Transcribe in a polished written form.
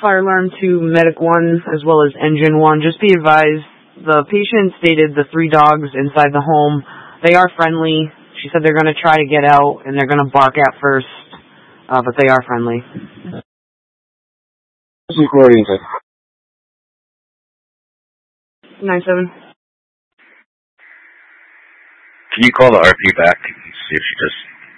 Fire Alarm 2, Medic 1, as well as Engine 1. Just be advised, the patient stated the 3 dogs inside the home, they are friendly. She said they're going to try to get out, and they're going to bark at first, but they are friendly. This is Gordy. 9-7. Can you call the RP back and see if she just